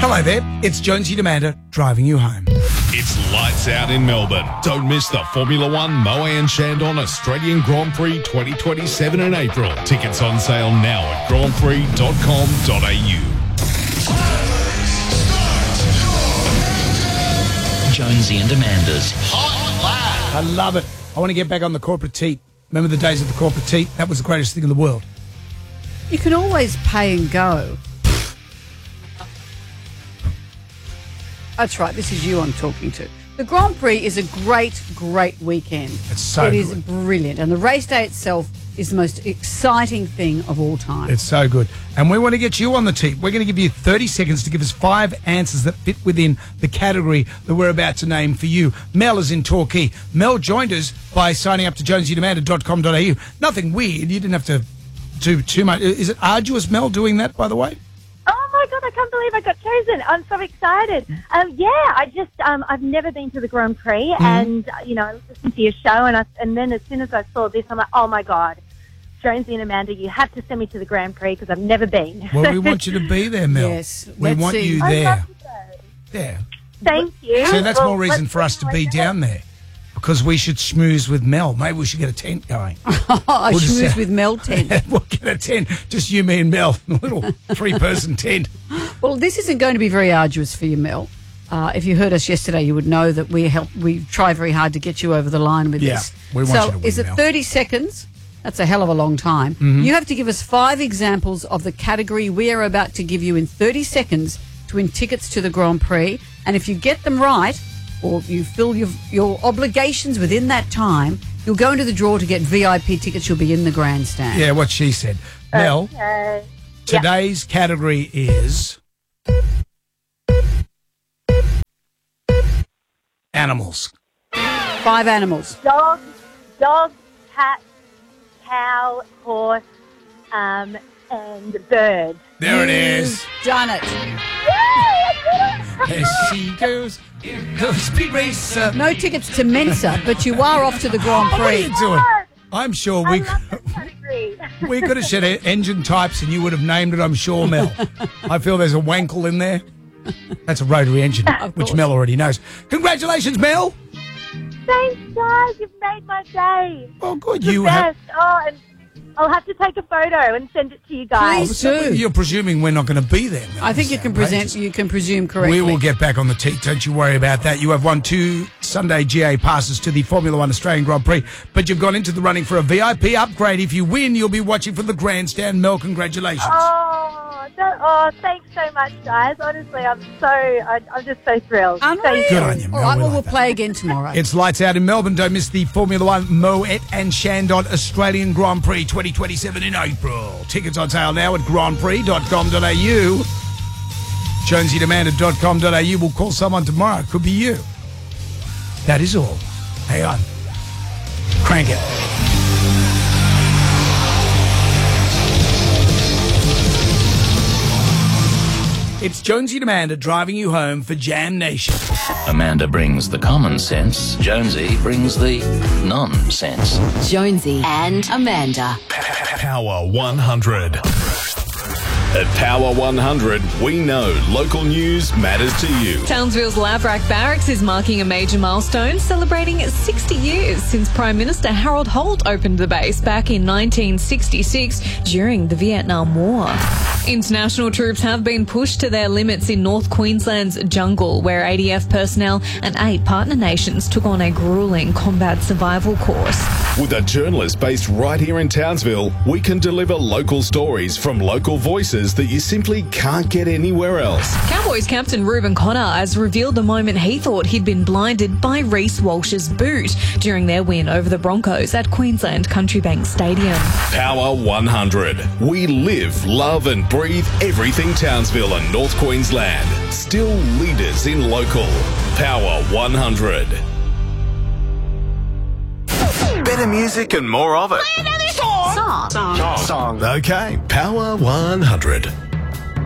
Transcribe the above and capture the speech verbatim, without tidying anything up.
Hello there, it's Jonesy Demanda driving you home. It's lights out in Melbourne. Don't miss the Formula One Moët and Chandon Australian Grand Prix twenty twenty-seven in April. Tickets on sale now at grand prix dot com dot a u. Jonesy and Amanda's Hot Lap. I love it. I want to get back on the corporate teat. Remember the days of the corporate teat? That was the greatest thing in the world. You can always pay and go. That's right, this is you I'm talking to. The Grand Prix is a great, great weekend. It's so It good. is brilliant. And the race day itself is the most exciting thing of all time. It's so good. And we want to get you on the teat. We're going to give you thirty seconds to give us five answers that fit within the category that we're about to name for you. Mel is in Torquay. Mel joined us by signing up to jonesy demanda dot com dot a u. Nothing weird. You didn't have to do too much. Is it arduous, Mel, doing that, by the way? Oh my God, I can't believe I got chosen. I'm so excited. Um, yeah, I just, um, I've never been to the Grand Prix Mm-hmm. and, uh, you know, I listened to your show and I, and then as soon as I saw this, I'm like, oh my God, Jonesy and Amanda, you have to send me to the Grand Prix because I've never been. Well, we want you to be there, Mel. Yes, We let's want see. you I'd there. love to go. There. Thank you. So that's Well, more reason let's for us to be find out. down there. Because we should schmooze with Mel. Maybe we should get a tent going. I We'll just schmooze say- with Mel tent. We'll get a tent. Just you, me and Mel. A little three-person tent. Well, this isn't going to be very arduous for you, Mel. Uh, if you heard us yesterday, you would know that we help. We try very hard to get you over the line with Yeah, this. we want so you to win, is it Mel. thirty seconds? That's a hell of a long time. Mm-hmm. You have to give us five examples of the category we are about to give you in thirty seconds to win tickets to the Grand Prix. And if you get them right, or you fill your, your obligations within that time, you'll go into the draw to get V I P tickets. You'll be in the grandstand. Yeah, what she said. Mel, Okay. today's category is animals. Five animals. Dog, dog, cat, cow, horse, um, and bird. There it is. Done it. There she goes. Here goes Speed Racer. No tickets to Mensa, but you are off to the Grand What are Prix. you doing? I'm sure I we love this category. we could have said engine types and you would have named it, I'm sure, Mel. I feel there's a wankle in there. That's a rotary engine, which course. Mel already knows. Congratulations, Mel. Thanks, guys. You've made my day. Well, good. The You have. best. Oh, and I'll have to take a photo and send it to you guys. Please. So do. You're presuming we're not going to be there, Mel. I think you That's can present. outrageous. You can presume correctly. We will get back on the teat. Don't you worry about that. You have won two Sunday G A passes to the Formula One Australian Grand Prix, but you've gone into the running for a V I P upgrade. If you win, you'll be watching from the grandstand. Mel, congratulations. Oh, that, oh, thanks so much, guys. Honestly, I'm so, I, I'm just so thrilled. Unreal. Thank Good you. on you, Mel. All right, We well, like we'll that. play again tomorrow. It's lights out in Melbourne. Don't miss the Formula One Moët and Chandon Australian Grand Prix twenty twenty-seven in April. Tickets on sale now at grand prix dot com dot a u. jonesy demanda dot com dot a u. We'll call someone tomorrow. It could be you. That is all. Hang on. Crank it. It's Jonesy Demanda driving you home for Jam Nation. Amanda brings the common sense. Jonesy brings the nonsense. Jonesy and Amanda. Power one hundred. At Power one hundred, we know local news matters to you. Townsville's Laverack Barracks is marking a major milestone, celebrating sixty years since Prime Minister Harold Holt opened the base back in nineteen sixty-six during the Vietnam War. International troops have been pushed to their limits in North Queensland's jungle, where A D F personnel and eight partner nations took on a grueling combat survival course. With a journalist based right here in Townsville, we can deliver local stories from local voices that you simply can't get anywhere else. Cowboys captain Reuben Connor has revealed the moment he thought he'd been blinded by Reece Walsh's boot during their win over the Broncos at Queensland Country Bank Stadium. Power one hundred. We live, love and breathe everything Townsville and North Queensland. Still leaders in local. Power one hundred. Better music and more of it. Song. Song. Okay, Power one hundred.